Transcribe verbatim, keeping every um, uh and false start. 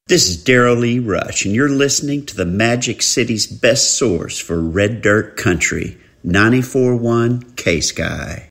This is Darrell Lee Rush, and you're listening to the Magic City's best source for red dirt country, ninety-four point one K-Sky.